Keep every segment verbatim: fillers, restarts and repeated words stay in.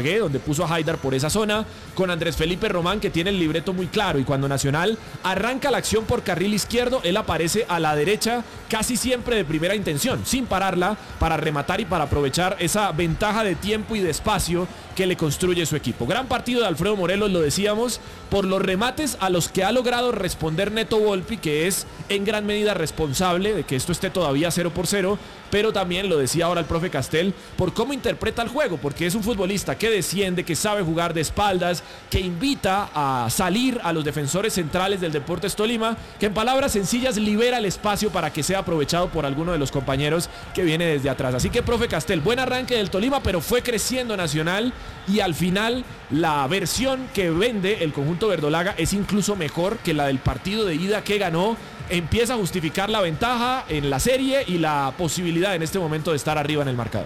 donde puso a Haidar por esa zona, con Andrés Felipe Román, que tiene el libreto muy claro, y cuando Nacional arranca la acción por carril izquierdo, él aparece a la derecha casi siempre de primera intención, sin pararla, para rematar y para aprovechar esa ventaja de tiempo y de espacio que le construye su equipo. Gran partido de Alfredo Morelos, lo decíamos, por los remates a los que ha logrado responder Neto Volpi, que es en gran medida responsable de que esto esté todavía cero por cero, pero también, lo decía ahora el profe Castel, por cómo interpreta el juego, porque es un futbolista que desciende, que sabe jugar de espaldas, que invita a salir a los defensores centrales del Deportes Tolima, que en palabras sencillas libera el espacio para que sea aprovechado por alguno de los compañeros que viene desde atrás. Así que, profe Castel, buen arranque del Tolima, pero fue creciendo Nacional, y al final la versión que vende el conjunto verdolaga es incluso mejor que la del partido de ida que ganó. Empieza a justificar la ventaja en la serie y la posibilidad en este momento de estar arriba en el marcador.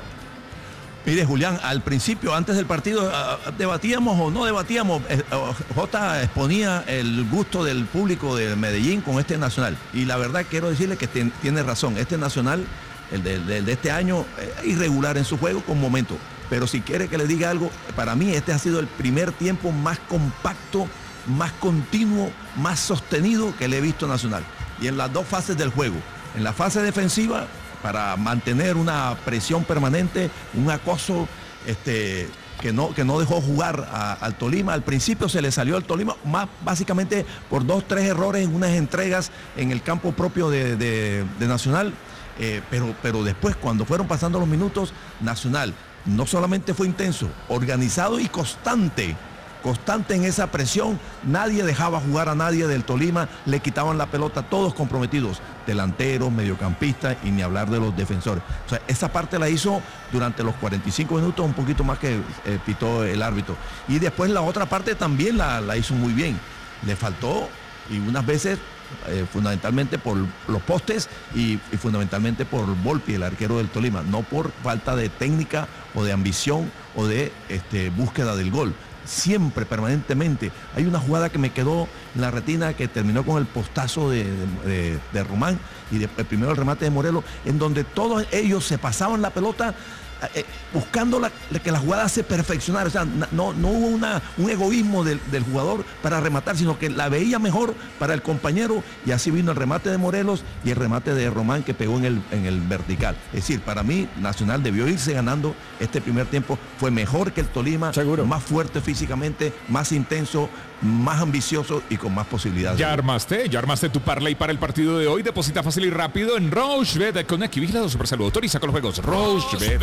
Mire, Julián, al principio, antes del partido, uh, debatíamos o no debatíamos. Eh, uh, Jota exponía el gusto del público de Medellín con este Nacional. Y la verdad quiero decirle que ten, tiene razón. Este Nacional, el de, de, de este año, es irregular en su juego con momentos. Pero si quiere que le diga algo, para mí este ha sido el primer tiempo más compacto, más continuo, más sostenido que le he visto Nacional. Y en las dos fases del juego. En la fase defensiva, para mantener una presión permanente, un acoso este, que, no, que no dejó jugar a, al Tolima. Al principio se le salió al Tolima, más básicamente por dos, tres errores en unas entregas en el campo propio de, de, de Nacional. Eh, pero, pero después, cuando fueron pasando los minutos, Nacional no solamente fue intenso, organizado y constante. Constante en esa presión, nadie dejaba jugar a nadie del Tolima, le quitaban la pelota, todos comprometidos, delanteros, mediocampistas y ni hablar de los defensores. O sea, esa parte la hizo durante los cuarenta y cinco minutos, un poquito más que eh, pitó el árbitro. Y después la otra parte también la, la hizo muy bien. Le faltó, y unas veces, eh, fundamentalmente por los postes y, y fundamentalmente por Volpi, el arquero del Tolima, no por falta de técnica o de ambición o de este, búsqueda del gol. Siempre, permanentemente. Hay una jugada que me quedó en la retina que terminó con el postazo de, de, de Román y de, primero el remate de Morelos, en donde todos ellos se pasaban la pelota eh, buscando la, que la jugada se perfeccionara. O sea, no, no hubo una, un egoísmo del, del jugador para rematar, sino que la veía mejor para el compañero, y así vino el remate de Morelos y el remate de Román que pegó en el, en el vertical. Es decir, para mí Nacional debió irse ganando este primer tiempo. Fue mejor que el Tolima, seguro, más fuerte físicamente, más intenso, más ambicioso y con más posibilidades. Ya armaste, ya armaste tu parlay para el partido de hoy. Deposita fácil y rápido en Rochebet con Equi. Vigilado Supersalud. Autoriza con los juegos. Rochebet.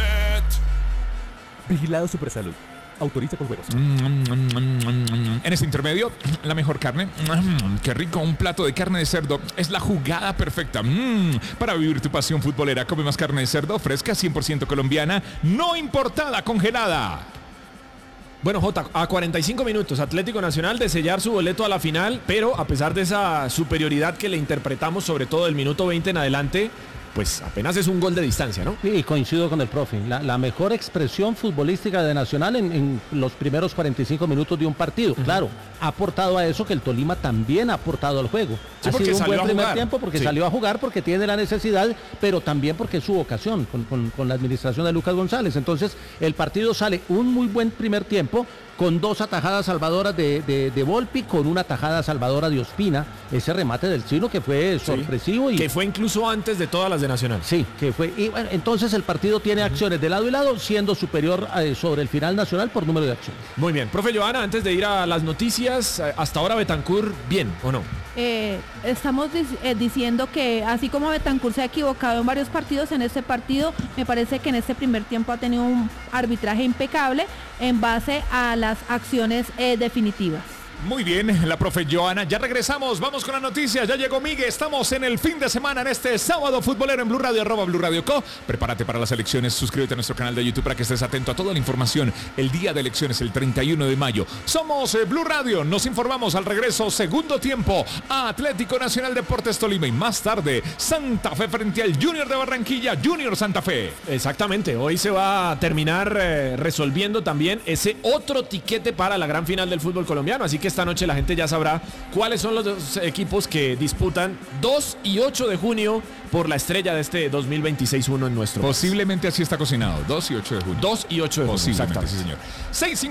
Vigilado Supersalud. Autoriza con juegos. En este intermedio, la mejor carne. Qué rico, un plato de carne de cerdo. Es la jugada perfecta. Para vivir tu pasión futbolera, come más carne de cerdo fresca, cien por ciento colombiana, no importada, congelada. Bueno, Jota, a cuarenta y cinco minutos, Atlético Nacional de sellar su boleto a la final, pero a pesar de esa superioridad que le interpretamos, sobre todo del minuto veinte en adelante, pues apenas es un gol de distancia, ¿no? Sí, coincido con el profe. La, la mejor expresión futbolística de Nacional en, en los primeros cuarenta y cinco minutos de un partido. Uh-huh. Claro, ha aportado a eso que el Tolima también ha aportado al juego. Sí, ha sido un buen primer jugar. tiempo porque sí. salió a jugar, porque tiene la necesidad, pero también porque es su vocación con, con, con la administración de Lucas González. Entonces, el partido sale un muy buen primer tiempo, con dos atajadas salvadoras de, de, de Volpi, con una atajada salvadora de Ospina, ese remate del Chino que fue sorpresivo. Sí, y que fue incluso antes de todas las de Nacional. Sí, que fue. Y bueno, entonces el partido tiene acciones de lado y lado, siendo superior eh, sobre el final Nacional por número de acciones. Muy bien. Profe Johanna, antes de ir a las noticias, hasta ahora Betancur, ¿bien o no? Eh, estamos dic- eh, diciendo que así como Betancur se ha equivocado en varios partidos, en este partido me parece que en este primer tiempo ha tenido un arbitraje impecable en base a las acciones eh, definitivas. Muy bien, la profe Johanna. Ya regresamos, vamos con la noticia. Ya llegó Miguel, estamos en el fin de semana, en este sábado futbolero en Blue Radio, arroba Blue Radio Co. Prepárate para las elecciones, suscríbete a nuestro canal de YouTube para que estés atento a toda la información. El día de elecciones, el treinta y uno de mayo. Somos eh, Blue Radio, nos informamos al regreso, segundo tiempo, Atlético Nacional Deportes Tolima y más tarde, Santa Fe frente al Junior de Barranquilla, Junior Santa Fe. Exactamente, hoy se va a terminar eh, resolviendo también ese otro tiquete para la gran final del fútbol colombiano, así que esta noche la gente ya sabrá cuáles son los dos equipos que disputan dos y ocho de junio por la estrella de este dos mil veintiséis uno en nuestro país. Posiblemente así está cocinado. dos y ocho de junio. dos y ocho de junio, Posiblemente, exactamente. sí, señor. seis